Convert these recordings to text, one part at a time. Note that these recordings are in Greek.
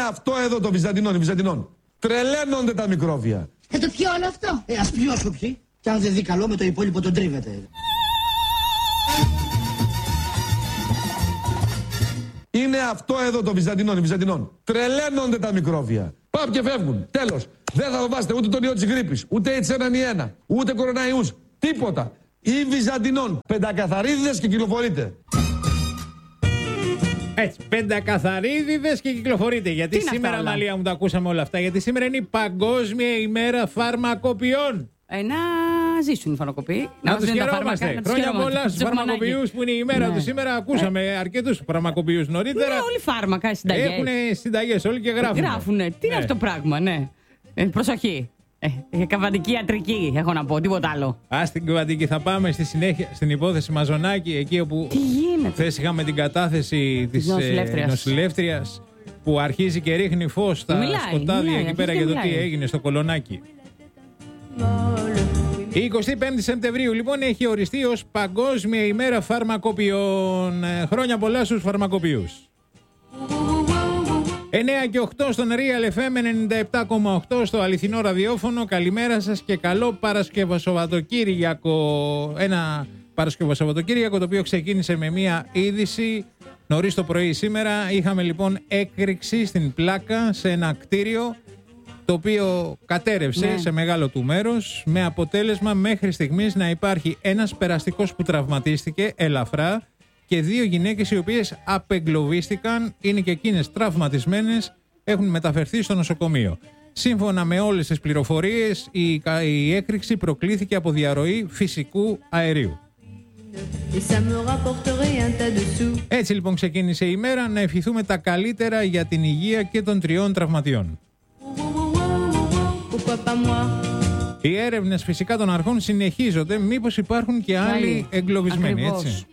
αυτό εδώ των Βυζαντινών. Τρελαίνονται τα μικρόβια. Το πιω όλο αυτό. Ας πιω όσο πιει. Κι αν δεν δει καλό με το υπόλοιπο τον τρίβεται. Είναι αυτό εδώ των Βυζαντινών. Τρελαίνονται τα μικρόβια. Πάμε και φεύγουν. Τέλος. Δεν θα φοβάστε ούτε τον ιό της γρίπης, ούτε H1N1, ούτε κοροναϊούς. Τίποτα. Ή Βυζαντινών. Πεντακαθαρίδιδες και κυκλοφορείτε. Έτσι, πεντακαθαρίδιδες και κυκλοφορείτε. Γιατί σήμερα, Μαλία μου, τα ακούσαμε όλα αυτά. Γιατί σήμερα είναι η Παγκόσμια ημέρα φαρμακοποιών. Να ζήσουν οι φαρμακοποιοί. Να τους χαιρόμαστε. Χρόνια πολλά στους φαρμακοποιούς που είναι η ημέρα τους. Σήμερα ακούσαμε αρκετούς φαρμακοποιούς νωρίτερα. Είναι όλοι φάρμακα, συνταγές. Έχουν συνταγές όλοι και γράφουνε. Τι είναι αυτό το πράγμα, ναι. Προσοχή. Καβαντική ιατρική, έχω να πω, τίποτα άλλο. Στην Καβαντική θα πάμε στη συνέχεια στην υπόθεση Μαζονάκη, εκεί όπου χθες είχαμε την κατάθεση της νοσηλεύτριας που αρχίζει και ρίχνει φως στα σκοτάδια εκεί πέρα για το τι έγινε στο Κολονάκι. Η 25η Σεπτεμβρίου λοιπόν έχει οριστεί ως Παγκόσμια ημέρα φαρμακοποιών. Χρόνια πολλά στους φαρμακοποιούς. 9 και 8 στον Real FM 97,8 στο αληθινό ραδιόφωνο. Καλημέρα σας και καλό Παρασκευασοβατοκύριακο. Ένα Παρασκευασοβατοκύριακο το οποίο ξεκίνησε με μία είδηση νωρίς το πρωί σήμερα. Είχαμε λοιπόν έκρηξη στην πλάκα σε ένα κτίριο το οποίο κατέρευσε σε μεγάλο του μέρος, με αποτέλεσμα μέχρι στιγμής να υπάρχει ένας περαστικός που τραυματίστηκε ελαφρά και 2 γυναίκες οι οποίες απεγκλωβίστηκαν, είναι και εκείνες τραυματισμένες, έχουν μεταφερθεί στο νοσοκομείο. Σύμφωνα με όλες τις πληροφορίες, η έκρηξη προκλήθηκε από διαρροή φυσικού αερίου. Έτσι λοιπόν ξεκίνησε η μέρα. Να ευχηθούμε τα καλύτερα για την υγεία και των 3 τραυματιών. Οι έρευνες φυσικά των αρχών συνεχίζονται. Μήπως υπάρχουν και άλλοι εγκλωβισμένοι, έτσι.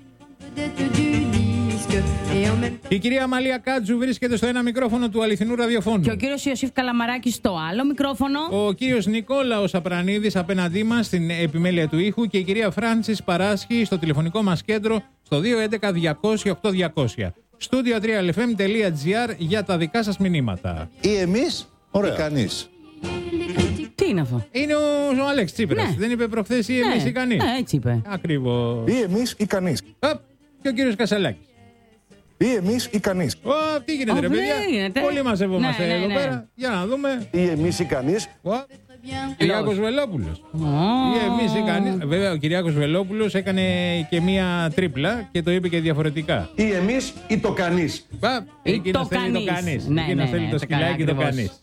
Η κυρία Μαλία Κάτζου βρίσκεται στο ένα μικρόφωνο του αληθινού ραδιοφώνου. Και ο κύριος Ιωσήφ Καλαμαράκης στο άλλο μικρόφωνο. Ο κύριος Νικόλαος Απρανίδης απέναντί μας στην επιμέλεια του ήχου. Και η κυρία Φράνσις Παράσχη στο τηλεφωνικό μας κέντρο στο 211-200-8200. Studio3fm.gr για τα δικά σας μηνύματα. Ή εμείς ή κανείς. Τι είναι αυτό? Είναι ο Αλέξης Τσίπρας. Ναι. Δεν είπε προχθές ή εμείς ή κανείς? Ναι, έτσι είπε. Ακριβώς. Ή εμείς ή κανείς. Και ο κύριος Κασελάκης. Ή εμείς ή κανείς. Τι γίνεται ρε παιδιά? Πολύ μαζευόμαστε εδώ πέρα. Για να δούμε. Ή εμείς ή κανείς. Κυριάκος Βελόπουλος. Ή εμείς ή κανείς. Βέβαια ο Κυριάκος Βελόπουλος έκανε και μία τρίπλα και το είπε και διαφορετικά. Ή εμείς ή το κανείς. Εκείνος θέλει το κανείς. Εκείνος θέλει το σκυλάκι το κανείς.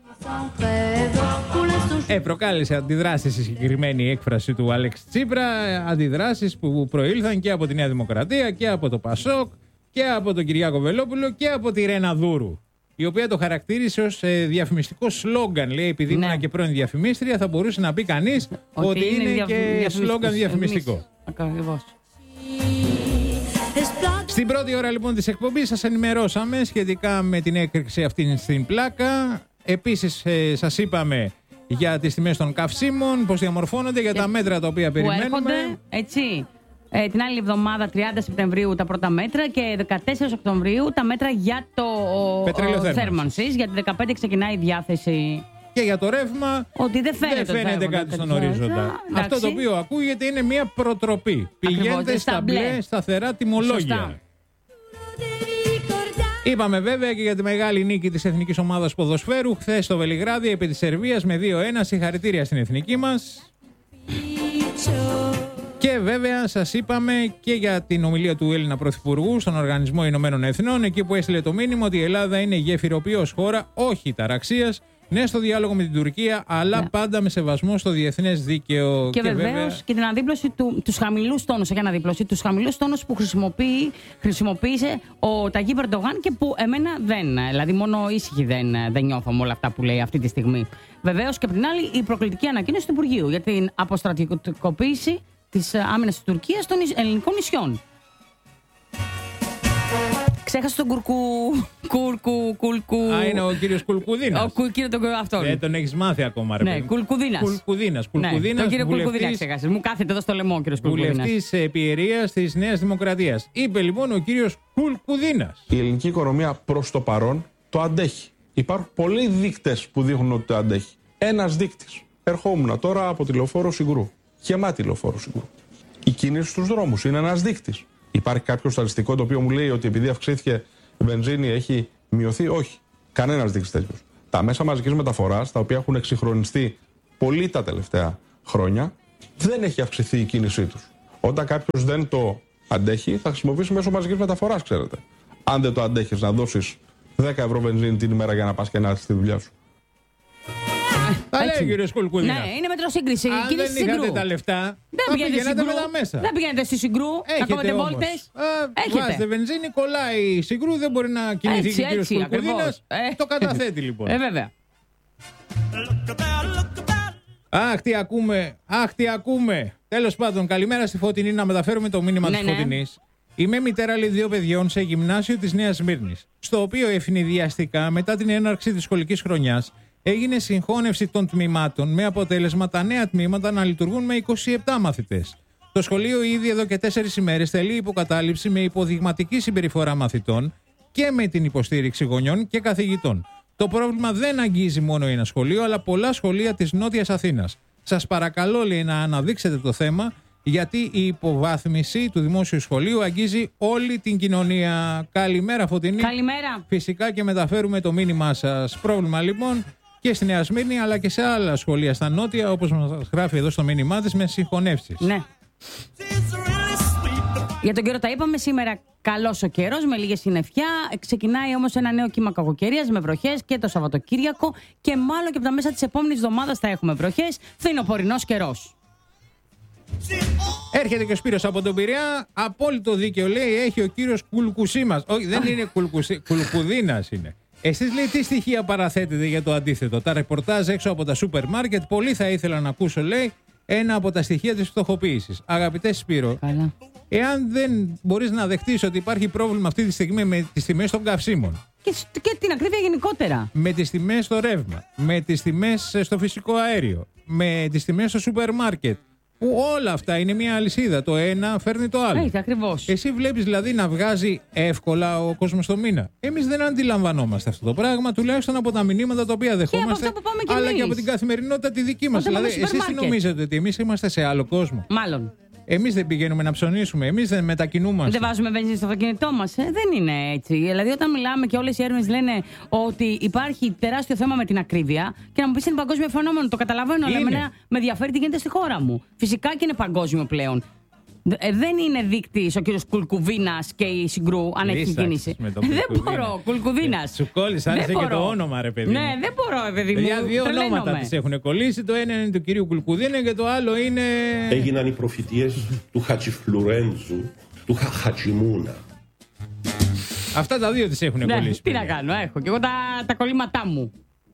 Προκάλεσε αντιδράσεις η συγκεκριμένη έκφραση του Αλέξη Τσίπρα. Αντιδράσεις που προήλθαν και από τη Νέα Δημοκρατία και από το Πασόκ και από τον Κυριάκο Βελόπουλο και από τη Ρένα Δούρου, η οποία το χαρακτήρισε ως διαφημιστικό σλόγγαν. Λέει, επειδή ήμουν και πρώην διαφημίστρια, θα μπορούσε να πει κανείς ότι είναι και σλόγγαν διαφημιστικό. Ακριβώς. Στην πρώτη ώρα λοιπόν της εκπομπής σας ενημερώσαμε σχετικά με την έκρηξη αυτή στην πλάκα. Επίσης σας είπαμε για τις τιμές των καυσίμων, πώς διαμορφώνονται, για τα μέτρα τα οποία περιμένουμε. Έρχονται, έτσι, την άλλη εβδομάδα 30 Σεπτεμβρίου τα πρώτα μέτρα και 14 Οκτωβρίου τα μέτρα για το πετρέλαιο θέρμανσης. Για την 15 ξεκινάει η διάθεση. Και για το ρεύμα ότι δεν φαίνεται κάτι στον ορίζοντα. Αυτό το οποίο ακούγεται είναι μια προτροπή. Πηγαίνετε στα μπλε σταθερά τιμολόγια. Σωστά. Είπαμε βέβαια και για τη μεγάλη νίκη της Εθνικής Ομάδας Ποδοσφαίρου χθες στο Βελιγράδι επί της Σερβίας με 2-1. Συγχαρητήρια στην εθνική μας. Και βέβαια σας είπαμε και για την ομιλία του Έλληνα Πρωθυπουργού στον Οργανισμό Ηνωμένων Εθνών, εκεί που έστειλε το μήνυμα ότι η Ελλάδα είναι γεφυροποιός χώρα, όχι ταραξίας. Ναι, στο διάλογο με την Τουρκία, αλλά πάντα με σεβασμό στο διεθνές δίκαιο. Και βεβαίως και την αναδίπλωση τους χαμηλούς τόνους, όχι αναδίπλωση, τους χαμηλούς τόνους που χρησιμοποίησε ο Ταγίπ Ερντογάν και που εμένα δεν. Δηλαδή, μόνο ήσυχη δεν νιώθω με όλα αυτά που λέει αυτή τη στιγμή. Βεβαίως και από την άλλη, η προκλητική ανακοίνωση του Υπουργείου για την αποστρατικοποίηση της άμυνας της Τουρκίας των ελληνικών νησιών. Ξέχασε τον Κουλκού. Είναι ο κύριος Κουλκουδίνας. Δεν τον έχεις μάθει ακόμα, ρε παιδί. Ναι, Κουλκουδίνας. Τον κύριο Κουλκουδίνα ξέχασες. Μου κάθεται εδώ στο λαιμό ο κύριος Κουλκουδίνας. Βουλευτής επιερείας της Νέας Δημοκρατίας. Είπε λοιπόν ο κύριος Κουλκουδίνας. Η ελληνική οικονομία προς το παρόν το αντέχει. Υπάρχουν πολλοί δείκτες που δείχνουν ότι το αντέχει. Ένας δείκτης. Ερχόμουν τώρα από τη λεωφόρο Συγκρού. Γεμάτη λεωφόρο Συγκρού. Η κίνηση στους δρόμους είναι ένας δείκτης. Υπάρχει κάποιο στατιστικό το οποίο μου λέει ότι επειδή αυξήθηκε η βενζίνη έχει μειωθεί? Όχι. Κανένας δείκτης τέτοιος. Τα μέσα μαζικής μεταφοράς, τα οποία έχουν εξυγχρονιστεί πολύ τα τελευταία χρόνια, δεν έχει αυξηθεί η κίνησή τους. Όταν κάποιος δεν το αντέχει, θα χρησιμοποιήσει μέσω μαζικής μεταφοράς, ξέρετε. Αν δεν το αντέχεις να δώσεις 10 ευρώ βενζίνη την ημέρα για να πας και να έρθεις στη δουλειά σου. Τα λέει ο κύριος Κουλκουδίνα. Ναι, είναι μετροσύγκριση. Αν δεν είχατε τα λεφτά, θα πηγαίνατε με τα μέσα. Δεν πηγαίνετε στη Συγκρού, να κόβετε βόλτες. Βάζετε βενζίνη, κολλάει η Συγκρού, δεν μπορεί να κινηθεί και ο κύριος Κουλκουδίνας. Το καταθέτει λοιπόν. Βέβαια. Αχ, τι ακούμε. Τέλος πάντων, καλημέρα στη Φωτεινή, να μεταφέρουμε το μήνυμα της Φωτεινής. Είμαι μητέρα 2 παιδιών σε γυμνάσιο της Νέας Σμύρνης, στο οποίο ευνηδιαστικά μετά την έναρξη της σχολικής χρονιάς έγινε συγχώνευση των τμήματων με αποτέλεσμα τα νέα τμήματα να λειτουργούν με 27 μαθητές. Το σχολείο ήδη εδώ και 4 ημέρες τελεί υποκατάληψη με υποδειγματική συμπεριφορά μαθητών και με την υποστήριξη γονιών και καθηγητών. Το πρόβλημα δεν αγγίζει μόνο ένα σχολείο, αλλά πολλά σχολεία της Νότιας Αθήνας. Σας παρακαλώ, λέει, να αναδείξετε το θέμα, γιατί η υποβάθμιση του δημόσιου σχολείου αγγίζει όλη την κοινωνία. Καλημέρα, Φωτεινή. Καλημέρα. Φυσικά και μεταφέρουμε το μήνυμά σας. Πρόβλημα λοιπόν και στη Νέα Σμύρνη, αλλά και σε άλλα σχολεία στα Νότια, όπως μας γράφει εδώ στο μήνυμά της, με συγχωνεύσεις. Ναι. Για τον καιρό τα είπαμε σήμερα. Καλός ο καιρός με λίγες συννεφιά. Ξεκινάει όμως ένα νέο κύμα κακοκαιρίας με βροχές και το Σαββατοκύριακο. Και μάλλον και από τα μέσα της επόμενης εβδομάδας θα έχουμε βροχές. Φθινοπορεινός καιρός. Έρχεται και ο Σπύρος από τον Πειραιά. Απόλυτο δίκαιο, λέει, έχει ο κύριος Κουλκουσίμας. Όχι, δεν είναι Κουλκουδίνας είναι. Εσείς, λέει, τι στοιχεία παραθέτετε για το αντίθετο? Τα ρεπορτάζ έξω από τα σούπερ μάρκετ. Πολύ θα ήθελα να ακούσω, λέει, ένα από τα στοιχεία της φτωχοποίησης. Αγαπητέ Σπύρο, εάν δεν μπορείς να δεχτείς ότι υπάρχει πρόβλημα αυτή τη στιγμή με τις τιμές των καυσίμων και την ακρίβεια γενικότερα, με τις τιμές στο ρεύμα, με τις τιμές στο φυσικό αέριο, με τις τιμές στο σούπερ μάρκετ, που όλα αυτά είναι μια αλυσίδα. Το ένα φέρνει το άλλο. Έτσι, ακριβώς. Εσύ βλέπεις δηλαδή να βγάζει εύκολα ο κόσμος το μήνα. Εμείς δεν αντιλαμβανόμαστε αυτό το πράγμα, τουλάχιστον από τα μηνύματα τα οποία δεχόμαστε, αλλά και από την καθημερινότητα τη δική μας. Δηλαδή, εσείς τι νομίζετε, ότι εμείς είμαστε σε άλλο κόσμο? Μάλλον. Εμείς δεν πηγαίνουμε να ψωνίσουμε, εμείς δεν μετακινούμαστε. Δεν βάζουμε βενζίνη στο αυτοκίνητό μας. Δεν είναι έτσι. Δηλαδή, όταν μιλάμε και όλες οι έρευνες λένε ότι υπάρχει τεράστιο θέμα με την ακρίβεια, και να μου πεις είναι παγκόσμιο φαινόμενο, το καταλαβαίνω, αλλά εμένα με ενδιαφέρει τι γίνεται στη χώρα μου. Φυσικά και είναι παγκόσμιο πλέον. Δεν είναι δείκτης ο κύριος Κουλκουβίνας και η Συγκρού, αν έχει κίνηση. Δεν μπορώ, Κουλκουβίνας. Σου κόλλησε, άρεσε και το όνομα, ρε παιδί. Ναι, δεν μπορώ, παιδί μου. Για 2 ονόματα τις έχουν κολλήσει. Το ένα είναι του κυρίου Κουλκουδίνα και το άλλο είναι. Έγιναν οι προφητείες του Χατσιφλουρέντζου, του Χατσιμούνα. Αυτά τα 2 τις έχουν κολλήσει. Τι να κάνω, έχω και εγώ τα κολλήματά μου.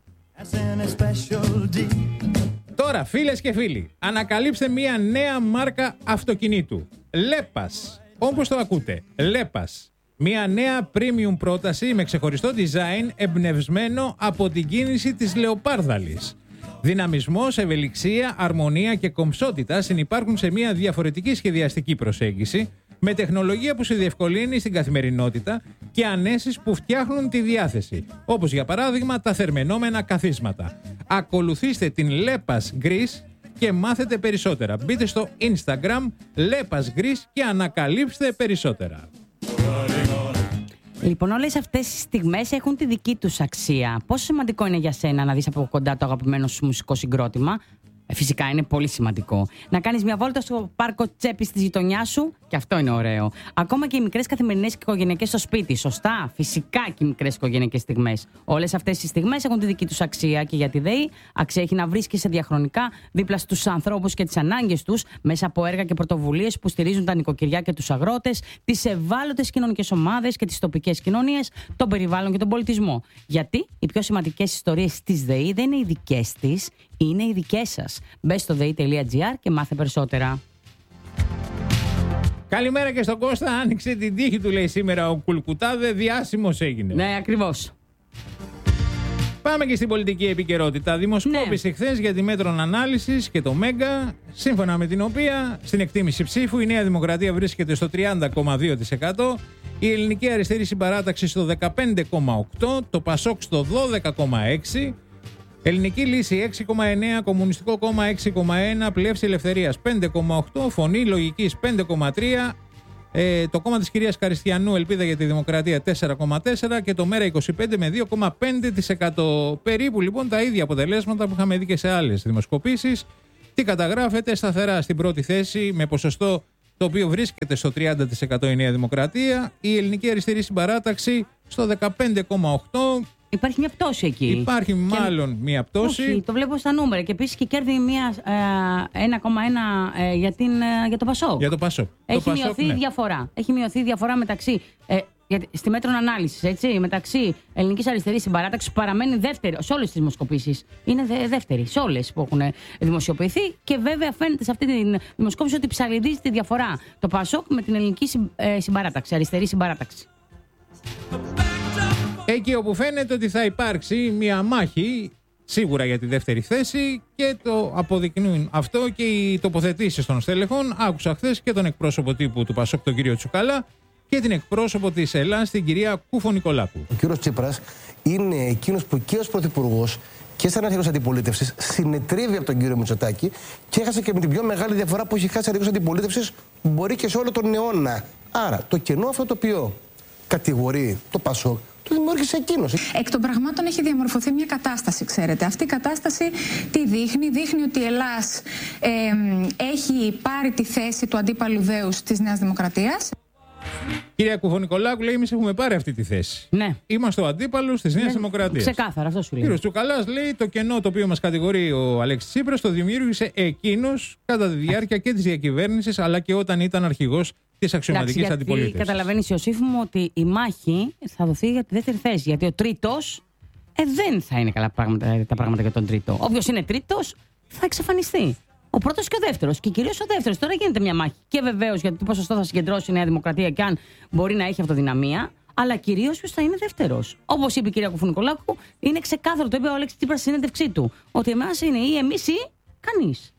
Τώρα, φίλες και φίλοι, ανακαλύψτε μια νέα μάρκα αυτοκινήτου. Λέπας. Όπως το ακούτε. Λέπας. Μια νέα premium πρόταση με ξεχωριστό design εμπνευσμένο από την κίνηση της λεοπάρδαλης. Δυναμισμός, ευελιξία, αρμονία και κομψότητα συνυπάρχουν σε μια διαφορετική σχεδιαστική προσέγγιση, με τεχνολογία που σε διευκολύνει στην καθημερινότητα και ανέσεις που φτιάχνουν τη διάθεση, όπως για παράδειγμα τα θερμαινόμενα καθίσματα. Ακολουθήστε την Λέπας Greece και μάθετε περισσότερα. Μπείτε στο Instagram Λέπας Greece και ανακαλύψτε περισσότερα. Λοιπόν, όλες αυτές οι στιγμές έχουν τη δική τους αξία. Πόσο σημαντικό είναι για σένα να δεις από κοντά το αγαπημένο σου μουσικό συγκρότημα? Φυσικά είναι πολύ σημαντικό. Να κάνεις μια βόλτα στο πάρκο τσέπης της γειτονιάς σου, και αυτό είναι ωραίο. Ακόμα και οι μικρές καθημερινές οικογενειακές στο σπίτι. Σωστά, φυσικά και οι μικρές οικογενειακές στιγμές. Όλες αυτές οι στιγμές έχουν τη δική τους αξία, και για τη ΔΕΗ αξία έχει να βρίσκεσαι διαχρονικά δίπλα στους ανθρώπους και τις ανάγκες τους, μέσα από έργα και πρωτοβουλίες που στηρίζουν τα νοικοκυριά και τους αγρότες, τις ευάλωτες κοινωνικές ομάδες και τις τοπικές κοινωνίες, τον περιβάλλον και τον πολιτισμό. Γιατί οι πιο σημαντικές ιστορίες της ΔΕΗ δεν είναι οι δικές της, είναι οι δικές σας. Μπες στο dei.gr και μάθε περισσότερα. Καλημέρα και στον Κώστα. Άνοιξε την τύχη του, λέει, σήμερα ο Κουλκουτάδε. Διάσημος έγινε. Ναι, ακριβώς. Πάμε και στην πολιτική επικαιρότητα. Δημοσκόπηση χθες για τη Μέτρων Ανάλυσης και το Μέγκα, σύμφωνα με την οποία στην εκτίμηση ψήφου η Νέα Δημοκρατία βρίσκεται στο 30,2%, η Ελληνική Αριστερή Συμπαράταξη στο 15,8%, το Πασόκ στο 12,6%, Ελληνική Λύση 6,9%, Κομμουνιστικό Κόμμα 6,1%, Πλεύση Ελευθερίας 5,8%, Φωνή Λογικής 5,3%, το κόμμα της κυρίας Καριστιανού Ελπίδα για τη Δημοκρατία 4,4% και το Μέρα 25 με 2,5%. Περίπου λοιπόν τα ίδια αποτελέσματα που είχαμε δει και σε άλλες δημοσκοπήσεις. Τι καταγράφεται? Σταθερά στην πρώτη θέση με ποσοστό το οποίο βρίσκεται στο 30% η Νέα Δημοκρατία, η Ελληνική Αριστερή Συμπαράταξη στο 15,8%. Υπάρχει μια πτώση εκεί. Υπάρχει μάλλον μια πτώση. Όχι, το βλέπω στα νούμερα. Και επίσης και κέρδη 1,1 για το Πασόκ. Για το Πασόκ. Έχει μειωθεί η διαφορά. Έχει μειωθεί η διαφορά μεταξύ. Στη Μέτρων Ανάλυσης, έτσι, μεταξύ Ελληνικής Αριστερής Συμπαράταξης, που παραμένει δεύτερη σε όλες τις δημοσκοπήσεις. Είναι δεύτερη σε όλες που έχουν δημοσιοποιηθεί. Και βέβαια φαίνεται σε αυτή τη δημοσκόπηση ότι ψαλιδίζει τη διαφορά το Πασόκ με την Ελληνική Συμπαράταξη, Αριστερή Συμπαράταξη. Εκεί όπου φαίνεται ότι θα υπάρξει μια μάχη σίγουρα για τη δεύτερη θέση και το αποδεικνύουν αυτό και οι τοποθετήσεις των στελεχών. Άκουσα χθες και τον εκπρόσωπο τύπου του Πασόκ, τον κύριο Τσουκαλά, και την εκπρόσωπο της Ελλάδας, την κυρία Κουφωνικολάκου. Ο κύριος Τσίπρας είναι εκείνος που και ως πρωθυπουργός και σαν αρχηγός αντιπολίτευσης συνετρίβει από τον κύριο Μητσοτάκη και έχασε και με την πιο μεγάλη διαφορά που έχει χάσει αρχηγός αντιπολίτευσης, μπορεί και σε όλο τον αιώνα. Άρα το κενό αυτό το οποίο κατηγορεί το Πασόκ, το δημιούργησε εκείνος. Εκ των πραγμάτων έχει διαμορφωθεί μια κατάσταση, ξέρετε. Αυτή η κατάσταση τι δείχνει? Δείχνει ότι η Ελλάς έχει πάρει τη θέση του αντίπαλου δέους της Νέας Δημοκρατίας. Κυρία Κουφωνικολάκου, λέει: εμείς έχουμε πάρει αυτή τη θέση. Ναι. Είμαστε ο αντίπαλος της Νέας Δημοκρατίας. Ξεκάθαρα, αυτό σου λέει. Κύριος Τσουκαλάς λέει: το κενό το οποίο μας κατηγορεί ο Αλέξης Τσίπρας το δημιούργησε εκείνος κατά τη διάρκεια και της διακυβέρνησης, αλλά και όταν ήταν αρχηγός της αξιωματικής αντιπολίτευσης. Καταλαβαίνεις, Ιωσήφ μου, ότι η μάχη θα δοθεί για τη δεύτερη θέση. Γιατί ο τρίτος δεν θα είναι καλά τα πράγματα για τον τρίτο. Όποιος είναι τρίτος θα εξαφανιστεί. Ο πρώτος και ο δεύτερος. Και κυρίως ο δεύτερος. Τώρα γίνεται μια μάχη. Και βεβαίως γιατί το ποσοστό θα συγκεντρώσει η Νέα Δημοκρατία και αν μπορεί να έχει αυτοδυναμία. Αλλά κυρίως ποιος θα είναι δεύτερος. Όπως είπε η κυρία Κουφωνικολάκου, είναι ξεκάθαρο. Το είπε ο Αλέξης Τσίπρας στη συνέντευξή του. Ότι εμάς είναι ή εμείς ή κανείς.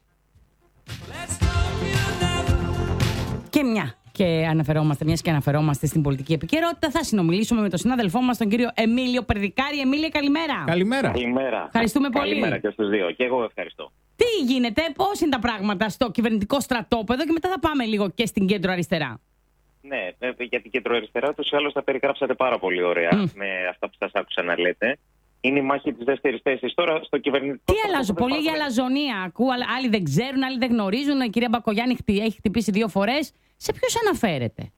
Και μιας και αναφερόμαστε στην πολιτική επικαιρότητα, θα συνομιλήσουμε με τον συνάδελφό μας, τον κύριο Εμίλιο Περδικάρη. Εμίλιο, καλημέρα. Καλημέρα. Ευχαριστούμε πολύ. Καλημέρα και στους δύο. Και εγώ ευχαριστώ. Τι γίνεται, πώς είναι τα πράγματα στο κυβερνητικό στρατόπεδο και μετά θα πάμε λίγο και στην κέντρο αριστερά. Ναι, για την κέντρο αριστερά τους ή άλλως τα περιγράψατε πάρα πολύ ωραία με αυτά που σας άκουσα να λέτε. Είναι η μάχη της δεύτερης θέσης. Τώρα στο κυβερνητικό. Τι αλλάζω, πολύ για αλαζονία. Ακούω, άλλοι δεν ξέρουν, άλλοι δεν γνωρίζουν. Η κυρία Μπακογιάννη έχει χτυπήσει 2 φορές. Σε ποιους αναφέρεται?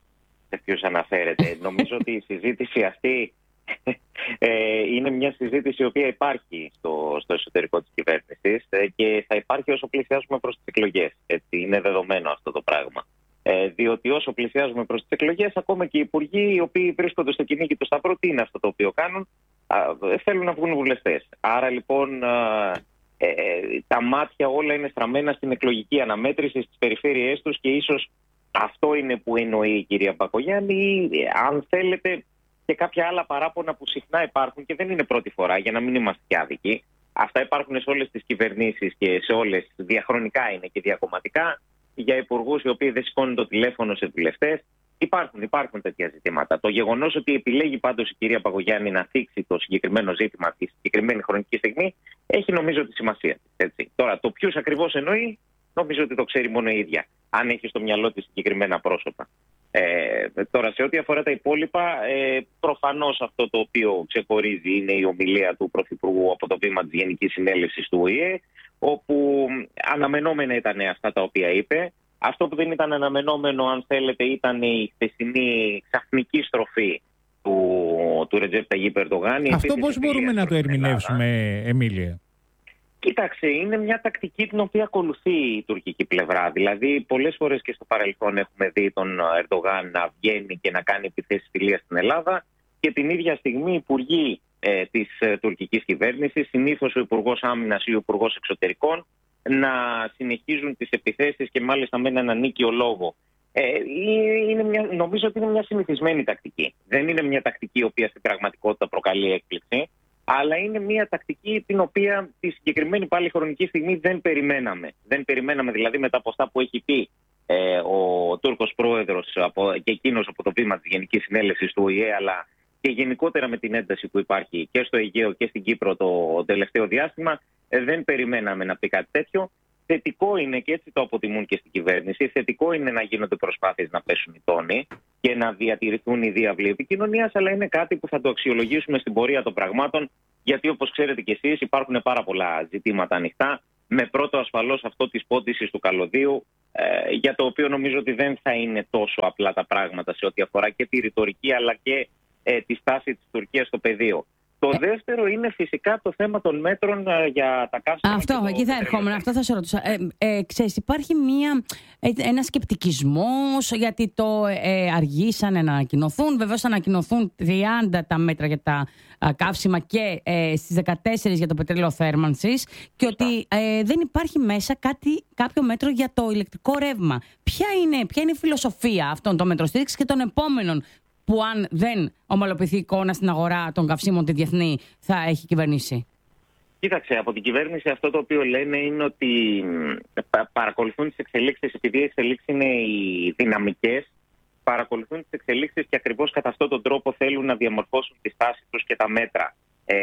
Νομίζω ότι η συζήτηση αυτή είναι μια συζήτηση η οποία υπάρχει στο εσωτερικό της κυβέρνησης και θα υπάρχει όσο πλησιάζουμε προς τις εκλογές. Έτσι, είναι δεδομένο αυτό το πράγμα. Διότι όσο πλησιάζουμε προς τις εκλογές, ακόμα και οι υπουργοί οι οποίοι βρίσκονται στο κυνήγι του Σταυρού, τι είναι αυτό το οποίο κάνουν? Θέλουν να βγουν βουλευτές. Άρα λοιπόν τα μάτια όλα είναι στραμμένα στην εκλογική αναμέτρηση στις περιφέρειές τους και ίσως αυτό είναι που εννοεί η κυρία Μπακογιάννη ή αν θέλετε και κάποια άλλα παράπονα που συχνά υπάρχουν και δεν είναι πρώτη φορά, για να μην είμαστε και άδικοι. Αυτά υπάρχουν σε όλες τις κυβερνήσεις και σε όλες, διαχρονικά είναι και διακομματικά, για υπουργούς οι οποίοι δεν σηκώνουν το τηλέφωνο σε βουλευτές. Υπάρχουν τέτοια ζητήματα. Το γεγονός ότι επιλέγει πάντως η κυρία Μπακογιάννη να θίξει το συγκεκριμένο ζήτημα τη συγκεκριμένη χρονική στιγμή έχει νομίζω τη σημασία της. Τώρα, το ποιους ακριβώς εννοεί, νομίζω ότι το ξέρει μόνο η ίδια, αν έχει στο μυαλό της συγκεκριμένα πρόσωπα. Τώρα, σε ό,τι αφορά τα υπόλοιπα, προφανώς αυτό το οποίο ξεχωρίζει είναι η ομιλία του Πρωθυπουργού από το βήμα της Γενικής Συνέλευσης του ΟΗΕ, όπου αναμενόμενα ήταν αυτά τα οποία είπε. Αυτό που δεν ήταν αναμενόμενο, αν θέλετε, ήταν η χθεσινή ξαφνική στροφή του Ρετζέπ Ταγιπ Ερντογάν. Αυτό πώς μπορούμε να το ερμηνεύσουμε, Εμίλια? Κοίταξε, είναι μια τακτική την οποία ακολουθεί η τουρκική πλευρά. Δηλαδή, πολλές φορές και στο παρελθόν έχουμε δει τον Ερντογάν να βγαίνει και να κάνει επιθέσεις φιλίας στην Ελλάδα και την ίδια στιγμή οι υπουργοί της τουρκικής κυβέρνησης, συνήθως ο Υπουργός Άμυνας ή ο Υπουργός Εξωτερικών, να συνεχίζουν τις επιθέσεις και μάλιστα με έναν ανίκιο λόγο. Νομίζω ότι είναι μια συνηθισμένη τακτική. Δεν είναι μια τακτική η οποία στην πραγματικότητα προκαλεί έκπληξη. Αλλά είναι μια τακτική την οποία τη συγκεκριμένη πάλι χρονική στιγμή δεν περιμέναμε. Δεν περιμέναμε δηλαδή μετά από αυτά που έχει πει ο Τούρκος πρόεδρος και εκείνος από το βήμα της Γενικής Συνέλευσης του ΟΗΕ, αλλά και γενικότερα με την ένταση που υπάρχει και στο Αιγαίο και στην Κύπρο το τελευταίο διάστημα, δεν περιμέναμε να πει κάτι τέτοιο. Θετικό είναι, και έτσι το αποτιμούν και στην κυβέρνηση, θετικό είναι να γίνονται προσπάθειες να πέσουν οι τόνοι και να διατηρηθούν οι διάβλοι επικοινωνίας, αλλά είναι κάτι που θα το αξιολογήσουμε στην πορεία των πραγμάτων, γιατί όπως ξέρετε κι εσείς υπάρχουν πάρα πολλά ζητήματα ανοιχτά, με πρώτο ασφαλώς αυτό της πόντισης του καλωδίου, για το οποίο νομίζω ότι δεν θα είναι τόσο απλά τα πράγματα σε ό,τι αφορά και τη ρητορική αλλά και τη στάση της Τουρκίας στο πεδίο. Το δεύτερο είναι φυσικά το θέμα των μέτρων για τα καύσιμα. Αυτό, εκεί θα ερχόμουν, αυτό θα σε ρωτούσα. Ξέρεις, υπάρχει ένα σκεπτικισμός γιατί το αργήσανε να ανακοινωθούν. Βεβαίως θα ανακοινωθούν 30 τα μέτρα για τα καύσιμα και στις 14 για το πετρέλαιο θέρμανσης και ότι δεν υπάρχει μέσα κάποιο μέτρο για το ηλεκτρικό ρεύμα. Ποια είναι η φιλοσοφία αυτών των μέτρων στήριξης και των επόμενων, που αν δεν ομαλοποιηθεί η εικόνα στην αγορά των καυσίμων τη διεθνή θα έχει κυβερνήσει? Κοίταξε, από την κυβέρνηση αυτό το οποίο λένε είναι ότι παρακολουθούν τις εξελίξεις, επειδή οι εξελίξεις είναι οι δυναμικές, παρακολουθούν τις εξελίξεις και ακριβώς κατά αυτόν τον τρόπο θέλουν να διαμορφώσουν τη στάση τους και τα μέτρα.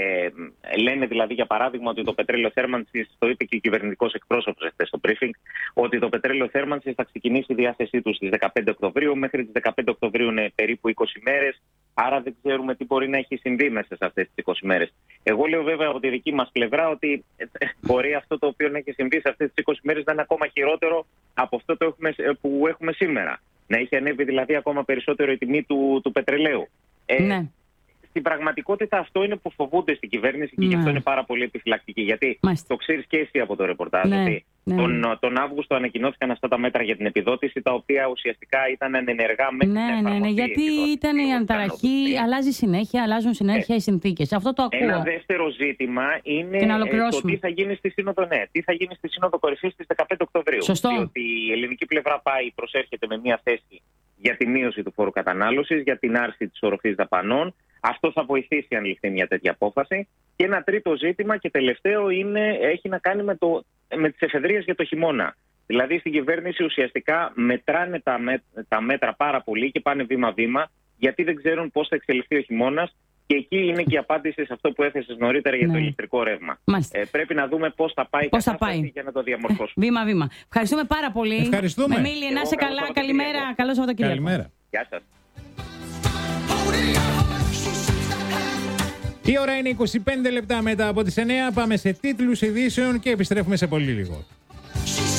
Λένε δηλαδή, για παράδειγμα, ότι το πετρέλαιο θέρμανσης, το είπε και ο κυβερνητικός εκπρόσωπος χθες στο briefing, ότι το πετρέλαιο θέρμανσης θα ξεκινήσει η διάθεσή του στις 15 Οκτωβρίου. Μέχρι τις 15 Οκτωβρίου είναι περίπου 20 μέρες. Άρα δεν ξέρουμε τι μπορεί να έχει συμβεί μέσα σε αυτές τις 20 μέρες. Εγώ λέω βέβαια από τη δική μας πλευρά ότι μπορεί αυτό το οποίο έχει συμβεί σε αυτές τις 20 μέρες να είναι ακόμα χειρότερο από αυτό που έχουμε σήμερα. Να έχει ανέβει δηλαδή ακόμα περισσότερο η τιμή του πετρελαίου. Ναι. Στην πραγματικότητα αυτό είναι που φοβούνται στην κυβέρνηση και γι' αυτό είναι πάρα πολύ επιφυλακτική. Γιατί το ξέρεις και εσύ από το ρεπορτάζ ότι τον Αύγουστο ανακοινώθηκαν αυτά τα μέτρα για την επιδότηση, τα οποία ουσιαστικά ήταν ανενεργά μέχρι να εφαρμοστεί. Ναι, γιατί ήταν η αναταραχή, αλλάζουν συνέχεια οι συνθήκες. Αυτό το ακούω. Ένα δεύτερο ζήτημα είναι το τι θα γίνει στη Σύνοδο, τι θα γίνει στη Σύνοδο Κορυφής στις 15 Οκτωβρίου. Σωστό. Διότι η ελληνική πλευρά προσέρχεται με μια θέση για τη μείωση του φόρου κατανάλωσης, για την άρση της οροφής δαπανών. Αυτό θα βοηθήσει αν ληφθεί μια τέτοια απόφαση. Και ένα τρίτο ζήτημα και τελευταίο έχει να κάνει με τις εφεδρείες για το χειμώνα. Δηλαδή στην κυβέρνηση ουσιαστικά μετράνε τα μέτρα πάρα πολύ και πάνε βήμα-βήμα, γιατί δεν ξέρουν πώς θα εξελιχθεί ο χειμώνας. Και εκεί είναι και η απάντηση σε αυτό που έθεσες νωρίτερα για το ηλεκτρικό ρεύμα. Πρέπει να δούμε πώς θα πάει η κατάσταση για να το διαμορφώσουμε. Βήμα-βήμα. Ευχαριστούμε πάρα πολύ. Ευχαριστούμε. Μεμίλη, να είσαι καλά. Καλημέρα. Καλό Σαββατοκύριακο. Καλημέρα. Γεια σας. Η ώρα είναι 25 λεπτά μετά από τις 9. Πάμε σε τίτλους ειδήσεων και επιστρέφουμε σε πολύ λίγο.